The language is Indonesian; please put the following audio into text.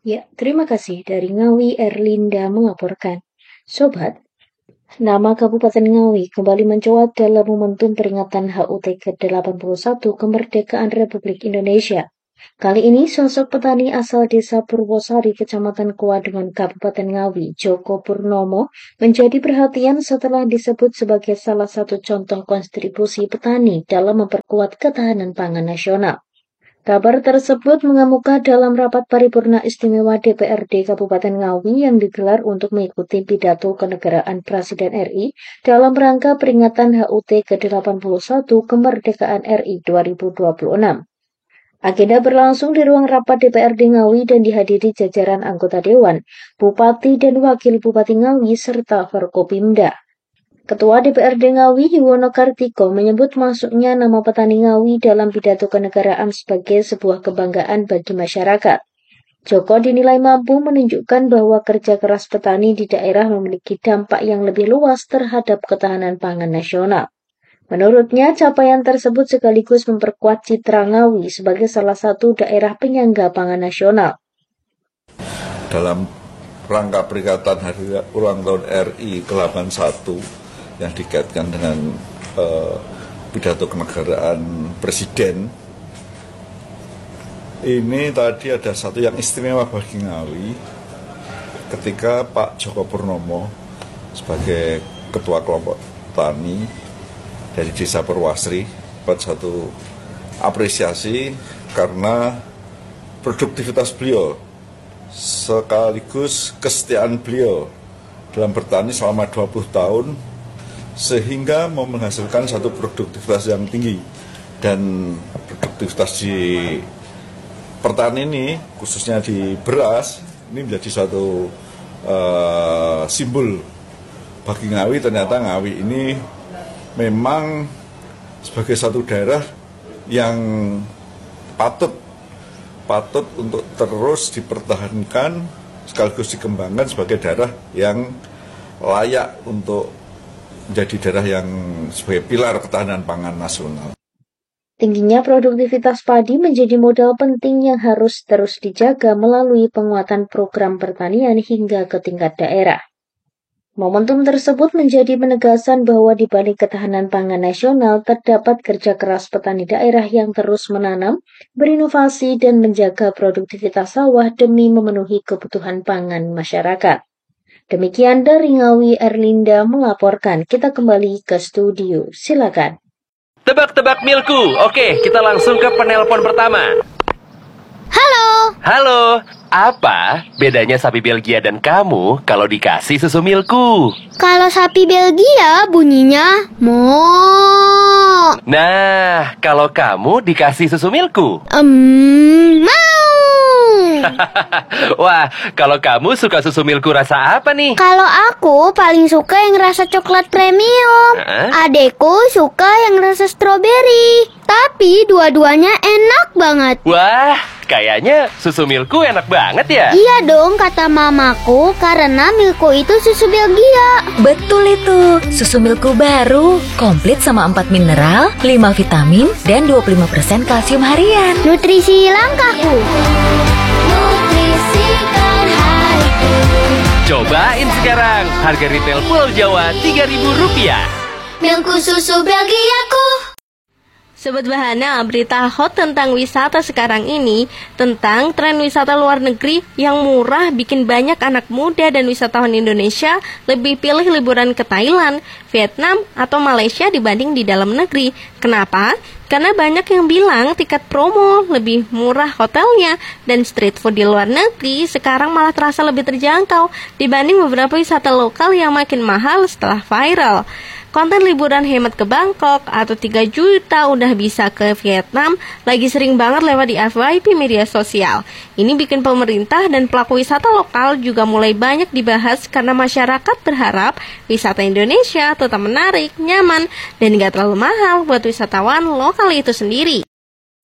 Ya, terima kasih dari Ngawi Erlinda melaporkan. Sobat, nama Kabupaten Ngawi kembali mencuat dalam momentum peringatan HUT ke-81 kemerdekaan Republik Indonesia. Kali ini sosok petani asal desa Purwosari, Kecamatan Kuadungan, Kabupaten Ngawi, Joko Purnomo, menjadi perhatian setelah disebut sebagai salah satu contoh kontribusi petani dalam memperkuat ketahanan pangan nasional. Kabar tersebut mengemuka dalam rapat paripurna istimewa DPRD Kabupaten Ngawi yang digelar untuk mengikuti pidato kenegaraan Presiden RI dalam rangka peringatan HUT ke-81 kemerdekaan RI 2026. Agenda berlangsung di ruang rapat DPRD Ngawi dan dihadiri jajaran anggota Dewan, Bupati dan Wakil Bupati Ngawi serta Forkopimda. Ketua DPRD Ngawi Yuwono Kartiko menyebut masuknya nama petani Ngawi dalam pidato kenegaraan sebagai sebuah kebanggaan bagi masyarakat. Joko dinilai mampu menunjukkan bahwa kerja keras petani di daerah memiliki dampak yang lebih luas terhadap ketahanan pangan nasional. Menurutnya, capaian tersebut sekaligus memperkuat citra Ngawi sebagai salah satu daerah penyangga pangan nasional. Dalam rangka peringatan Hari Ulang Tahun RI ke-81 yang dikaitkan dengan pidato kenegaraan Presiden, ini tadi ada satu yang istimewa bagi Ngawi ketika Pak Joko Purnomo sebagai Ketua Kelompok Tani dari Desa Purwosari dapat satu apresiasi karena produktivitas beliau sekaligus kesetiaan beliau dalam bertani selama 20 tahun sehingga mau menghasilkan satu produktivitas yang tinggi. Dan produktivitas di pertanian ini, khususnya di beras, ini menjadi suatu simbol bagi Ngawi. Ternyata Ngawi ini memang sebagai satu daerah yang patut untuk terus dipertahankan sekaligus dikembangkan sebagai daerah yang layak untuk menjadi daerah yang sebagai pilar ketahanan pangan nasional. Tingginya produktivitas padi menjadi modal penting yang harus terus dijaga melalui penguatan program pertanian hingga ke tingkat daerah. Momentum tersebut menjadi penegasan bahwa di balik ketahanan pangan nasional terdapat kerja keras petani daerah yang terus menanam, berinovasi, dan menjaga produktivitas sawah demi memenuhi kebutuhan pangan masyarakat. Demikian dari Ngawi Erlinda melaporkan. Kita kembali ke studio. Silakan. Tebak-tebak Milku. Oke, kita langsung ke penelpon pertama. Halo. Halo, apa bedanya sapi Belgia dan kamu kalau dikasih susu Milku? Kalau sapi Belgia bunyinya mo. Nah, kalau kamu dikasih susu Milku? Mau. Wah, kalau kamu suka susu Milku rasa apa nih? Kalau aku paling suka yang rasa coklat premium. Adekku suka yang rasa stroberi. Tapi dua-duanya enak banget. Wah, kayaknya susu Milku enak banget ya? Iya dong, kata mamaku, karena Milku itu susu Belgia. Betul itu, susu Milku baru, komplit sama 4 mineral, 5 vitamin, dan 25% kalsium harian. Nutrisi langkahku. Nutrisikan hariku. Cobain sekarang, harga retail Pulau Jawa Rp3.000. Milku susu Belgiaku. Sobat Bahana, berita hot tentang wisata sekarang ini tentang tren wisata luar negeri yang murah bikin banyak anak muda dan wisatawan Indonesia lebih pilih liburan ke Thailand, Vietnam, atau Malaysia dibanding di dalam negeri. Kenapa? Karena banyak yang bilang tiket promo lebih murah hotelnya dan street food di luar negeri sekarang malah terasa lebih terjangkau dibanding beberapa wisata lokal yang makin mahal setelah viral. Konten liburan hemat ke Bangkok atau 3 juta udah bisa ke Vietnam lagi sering banget lewat di FYP media sosial. Ini bikin pemerintah dan pelaku wisata lokal juga mulai banyak dibahas karena masyarakat berharap wisata Indonesia tetap menarik, nyaman, dan gak terlalu mahal buat wisatawan lokal itu sendiri.